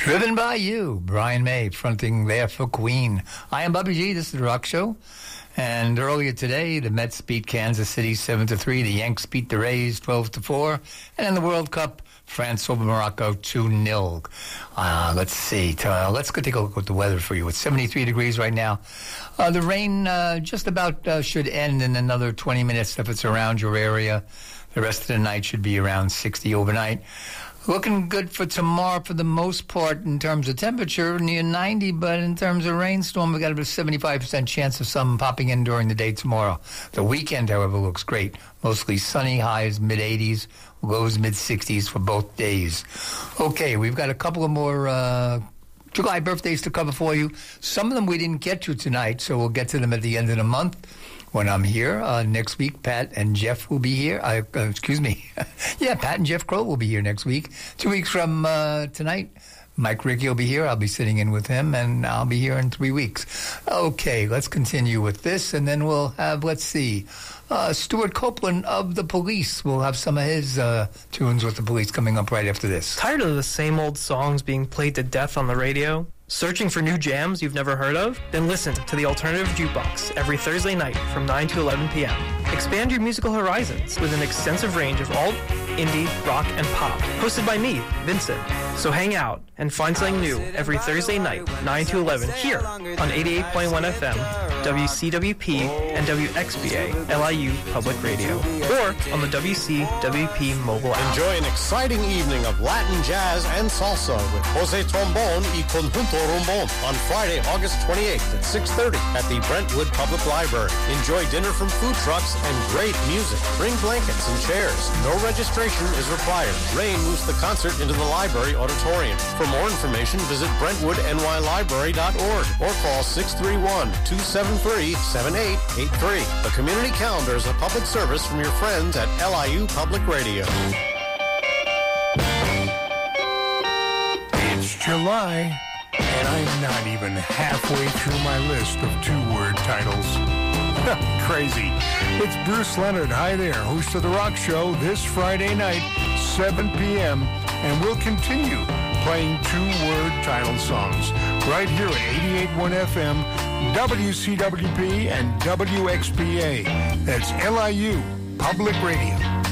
Driven by You, Brian May, fronting there for Queen. I am Bubby G. This is The Rock Show. And earlier today, the Mets beat Kansas City 7-3. The Yanks beat the Rays 12-4. And in the World Cup, France over Morocco 2-0. Let's see. Let's go take a look at the weather for you. It's 73 degrees right now. The rain just about should end in another 20 minutes if it's around your area. The rest of the night should be around 60 overnight. Looking good for tomorrow for the most part in terms of temperature, near 90, but in terms of rainstorm, we've got a 75% chance of some popping in during the day tomorrow. The weekend, however, looks great. Mostly sunny, highs mid-80s, lows mid-60s for both days. Okay, we've got a couple of more July birthdays to cover for you. Some of them we didn't get to tonight, so we'll get to them at the end of the month. When I'm here next week, Pat and Jeff will be here. Pat and Jeff Crow will be here next week. 2 weeks from tonight, Mike Rickey will be here. I'll be sitting in with him, and I'll be here in 3 weeks. Okay, let's continue with this, and then we'll have, Stuart Copeland of The Police. We'll have some of his tunes with The Police coming up right after this. Tired of the same old songs being played to death on the radio? Searching for new jams you've never heard of? Then listen to the Alternative Jukebox every Thursday night from 9 to 11 p.m. Expand your musical horizons with an extensive range of alt, indie, rock, and pop. Hosted by me, Vincent. So hang out and find something new every Thursday night, 9 to 11, here on 88.1 FM, WCWP, and WXBA, LIU Public Radio. Or on the WCWP mobile app. Enjoy an exciting evening of Latin jazz and salsa with Jose Trombone y Conjunto Rumbón on Friday, August 28th at 6:30 at the Brentwood Public Library. Enjoy dinner from food trucks and great music. Bring blankets and chairs. No registration is required. Rain moves the concert into the library auditorium. For more information, visit BrentwoodNYLibrary.org or call 631-273-7883. The community calendar is a public service from your friends at LIU Public Radio. It's July, and I'm not even halfway through my list of two-word titles. Crazy. It's Bruce Leonard. Hi there, host of The Rock Show this Friday night, 7 p.m., and we'll continue playing two-word title songs right here at 88.1 FM, WCWP, and WXPA. That's LIU Public Radio.